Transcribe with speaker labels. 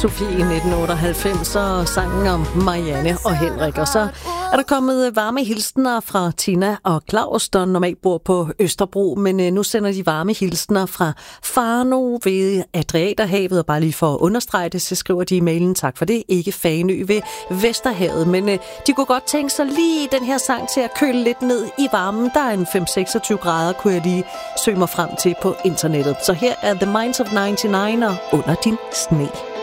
Speaker 1: Sofie i 1998 og sangen om Marianne og Henrik. Og så er der kommet varme hilsner fra Tina og Claus, der normalt bor på Østerbro, men nu sender de varme hilsner fra Farno ved Adriaterhavet. Og bare lige for at understrege det, så skriver de i mailen, tak for det, ikke Fanø ved Vesterhavet. Men de kunne godt tænke sig lige den her sang til at køle lidt ned i varmen. Der er en 5-26 grader, kunne jeg lige søge mig frem til på internettet. Så her er The Minds of 99 og Under din sne.